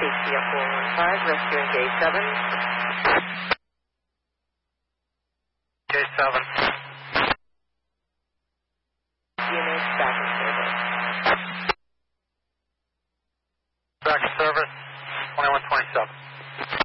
KCF 415, rescuing J7. J7. Units back in service. Back in service, 2127.